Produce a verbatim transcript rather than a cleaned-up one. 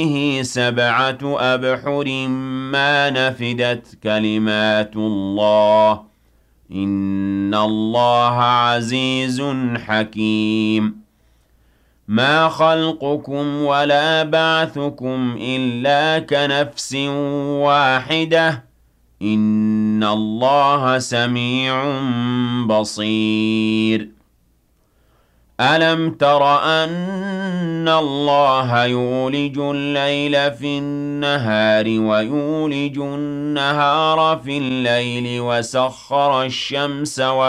فِيهِ سَبْعَةُ أَبْحُرٍ مَّا نَفِدَتْ كَلِمَاتُ اللَّهِ ۗ إِنَّ اللَّهَ عَزِيزٌ حَكِيمٌ مَا خَلْقُكُمْ وَلَا بَعْثُكُمْ إِلَّا كَنَفْسٍ وَاحِدَةٍ ۗ إِنَّ اللَّهَ سَمِيعٌ بَصِيرٌ أَلَمْ تَرَ أَنَّ اللَّهَ يُولِجُ اللَّيْلَ فِي النَّهَارِ وَيُولِجُ النَّهَارَ فِي اللَّيْلِ وَسَخَّرَ الشَّمْسَ